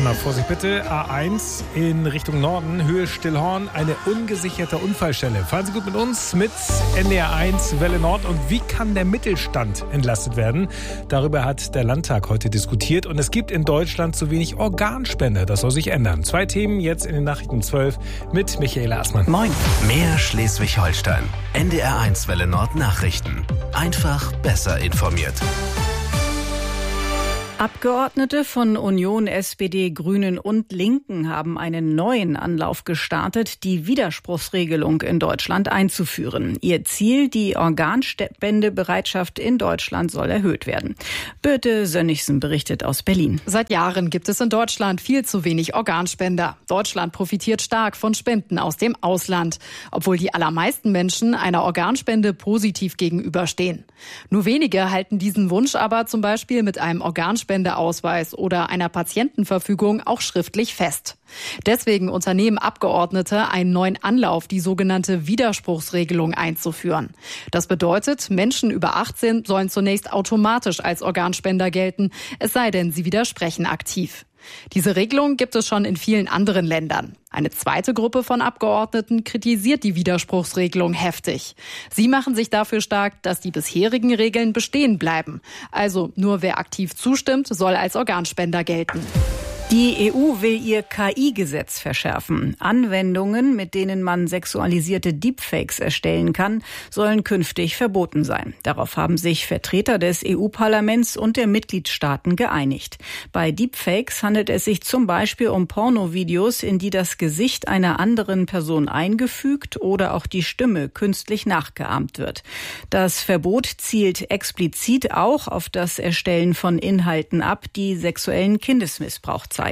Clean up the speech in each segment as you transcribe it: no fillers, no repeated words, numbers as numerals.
Einmal Vorsicht bitte, A1 in Richtung Norden, Höhe Stillhorn, eine ungesicherte Unfallstelle. Fahren Sie gut mit uns, mit NDR 1 Welle Nord. Und wie kann der Mittelstand entlastet werden? Darüber hat der Landtag heute diskutiert. Und es gibt in Deutschland zu wenig Organspende. Das soll sich ändern. 2 Themen jetzt in den Nachrichten 12 mit Michaela Assmann. Moin. Mehr Schleswig-Holstein. NDR 1 Welle Nord Nachrichten. Einfach besser informiert. Abgeordnete von Union, SPD, Grünen und Linken haben einen neuen Anlauf gestartet, die Widerspruchsregelung in Deutschland einzuführen. Ihr Ziel, die Organspendebereitschaft in Deutschland soll erhöht werden. Birte Sönnigsen berichtet aus Berlin. Seit Jahren gibt es in Deutschland viel zu wenig Organspender. Deutschland profitiert stark von Spenden aus dem Ausland, obwohl die allermeisten Menschen einer Organspende positiv gegenüberstehen. Nur wenige halten diesen Wunsch aber zum Beispiel mit einem Organspendeausweis oder einer Patientenverfügung auch schriftlich fest. Deswegen unternehmen Abgeordnete einen neuen Anlauf, die sogenannte Widerspruchsregelung einzuführen. Das bedeutet, Menschen über 18 sollen zunächst automatisch als Organspender gelten, es sei denn, sie widersprechen aktiv. Diese Regelung gibt es schon in vielen anderen Ländern. Eine zweite Gruppe von Abgeordneten kritisiert die Widerspruchsregelung heftig. Sie machen sich dafür stark, dass die bisherigen Regeln bestehen bleiben. Also nur wer aktiv zustimmt, soll als Organspender gelten. Die EU will ihr KI-Gesetz verschärfen. Anwendungen, mit denen man sexualisierte Deepfakes erstellen kann, sollen künftig verboten sein. Darauf haben sich Vertreter des EU-Parlaments und der Mitgliedstaaten geeinigt. Bei Deepfakes handelt es sich zum Beispiel um Pornovideos, in die das Gesicht einer anderen Person eingefügt oder auch die Stimme künstlich nachgeahmt wird. Das Verbot zielt explizit auch auf das Erstellen von Inhalten ab, die sexuellen Kindesmissbrauch zeigen.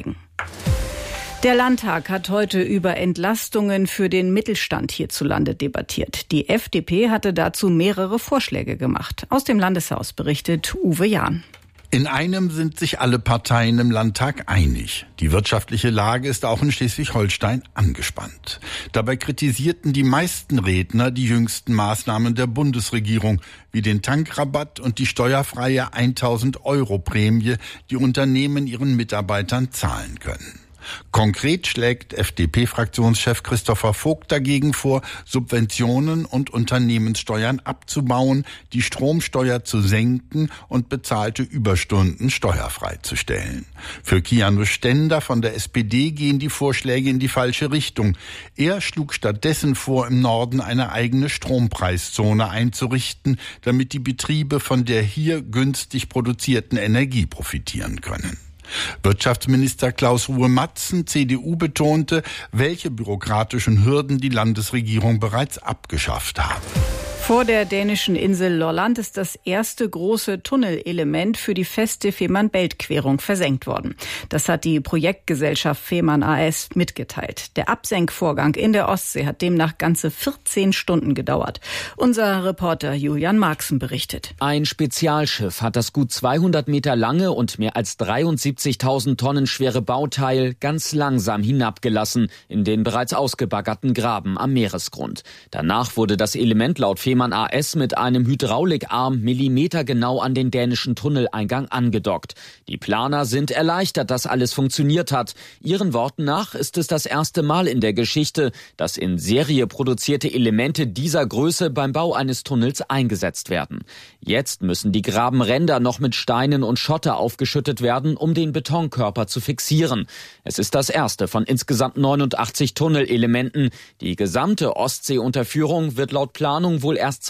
Der Landtag hat heute über Entlastungen für den Mittelstand hierzulande debattiert. Die FDP hatte dazu mehrere Vorschläge gemacht. Aus dem Landeshaus berichtet Uwe Jahn. In einem sind sich alle Parteien im Landtag einig. Die wirtschaftliche Lage ist auch in Schleswig-Holstein angespannt. Dabei kritisierten die meisten Redner die jüngsten Maßnahmen der Bundesregierung, wie den Tankrabatt und die steuerfreie 1.000-Euro-Prämie, die Unternehmen ihren Mitarbeitern zahlen können. Konkret schlägt FDP-Fraktionschef Christopher Vogt dagegen vor, Subventionen und Unternehmenssteuern abzubauen, die Stromsteuer zu senken und bezahlte Überstunden steuerfrei zu stellen. Für Kianus Stender von der SPD gehen die Vorschläge in die falsche Richtung. Er schlug stattdessen vor, im Norden eine eigene Strompreiszone einzurichten, damit die Betriebe von der hier günstig produzierten Energie profitieren können. Wirtschaftsminister Klaus-Ruhe Matzen, CDU, betonte, welche bürokratischen Hürden die Landesregierung bereits abgeschafft habe. Vor der dänischen Insel Lolland ist das erste große Tunnelelement für die feste Fehmarn-Belt-Querung versenkt worden. Das hat die Projektgesellschaft Fehmarn AS mitgeteilt. Der Absenkvorgang in der Ostsee hat demnach ganze 14 Stunden gedauert. Unser Reporter Julian Marxen berichtet. Ein Spezialschiff hat das gut 200 Meter lange und mehr als 73.000 Tonnen schwere Bauteil ganz langsam hinabgelassen in den bereits ausgebaggerten Graben am Meeresgrund. Danach wurde das Element laut Fehmarn AS mit einem Hydraulikarm millimetergenau an den dänischen Tunneleingang angedockt. Die Planer sind erleichtert, dass alles funktioniert hat. Ihren Worten nach ist es das erste Mal in der Geschichte, dass in Serie produzierte Elemente dieser Größe beim Bau eines Tunnels eingesetzt werden. Jetzt müssen die Grabenränder noch mit Steinen und Schotter aufgeschüttet werden, um den Betonkörper zu fixieren. Es ist das erste von insgesamt 89 Tunnelelementen. Die gesamte Ostseeunterführung wird laut Planung wohl erst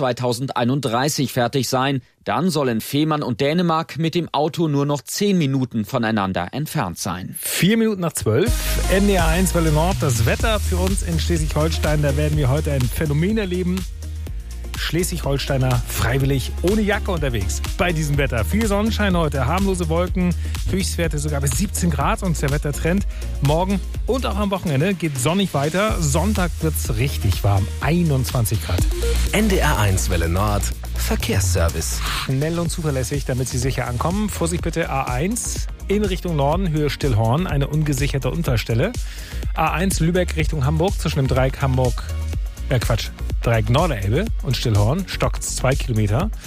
2031 fertig sein. Dann sollen Fehmarn und Dänemark mit dem Auto nur noch 10 Minuten voneinander entfernt sein. 4 Minuten nach 12, NDR 1 Welle Nord. Das Wetter für uns in Schleswig-Holstein, da werden wir heute ein Phänomen erleben. Schleswig-Holsteiner freiwillig ohne Jacke unterwegs bei diesem Wetter. Viel Sonnenschein heute, harmlose Wolken, Höchstwerte sogar bis 17 Grad und der Wettertrend morgen und auch am Wochenende geht sonnig weiter. Sonntag wird's richtig warm, 21 Grad. NDR 1 Welle Nord, Verkehrsservice. Schnell und zuverlässig, damit Sie sicher ankommen. Vorsicht bitte, A1 in Richtung Norden, Höhe Stillhorn, eine ungesicherte Unfallstelle. A1 Lübeck Richtung Hamburg, zwischen dem Dreieck Dreieck Norderelbe und Stillhorn, stockt's 2 Kilometer.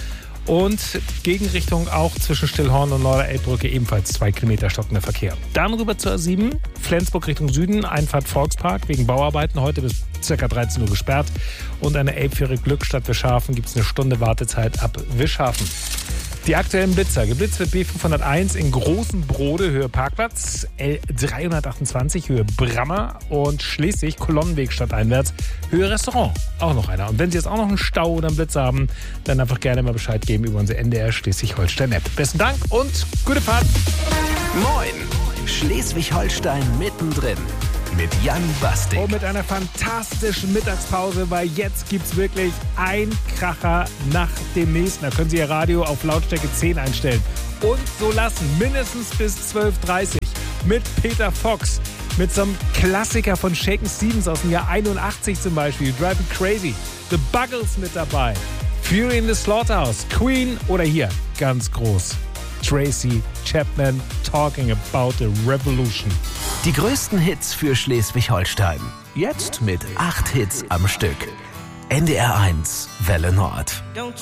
Und Gegenrichtung auch zwischen Stillhorn und Norderelbbrücke ebenfalls 2 Kilometer stockender Verkehr. Dann rüber zur A7, Flensburg Richtung Süden, Einfahrt Volkspark wegen Bauarbeiten heute bis ca. 13 Uhr gesperrt. Und eine Elbfähre Glückstadt Wischhafen gibt es eine Stunde Wartezeit ab Wischhafen. Die aktuellen Blitzer. Geblitzt wird B501 in Großenbrode, Höhe Parkplatz, L328, Höhe Brammer und schließlich Kolonnenweg stadteinwärts, Höhe Restaurant. Auch noch einer. Und wenn Sie jetzt auch noch einen Stau oder einen Blitzer haben, dann einfach gerne mal Bescheid geben über unsere NDR Schleswig-Holstein-App. Besten Dank und gute Fahrt. Moin, Schleswig-Holstein mittendrin. Mit Jan Bastik. Und mit einer fantastischen Mittagspause, weil jetzt gibt's wirklich ein Kracher nach dem nächsten. Da können Sie Ihr Radio auf Lautstärke 10 einstellen. Und so lassen, mindestens bis 12:30 mit Peter Fox. Mit so einem Klassiker von Shakin' Stevens aus dem Jahr 81 zum Beispiel. Driving Crazy. The Buggles mit dabei. Fury in the Slaughterhouse. Queen oder hier, ganz groß, Tracy Chapman, Talking About a Revolution. Die größten Hits für Schleswig-Holstein. Jetzt mit 8 Hits am Stück. NDR 1 Welle Nord.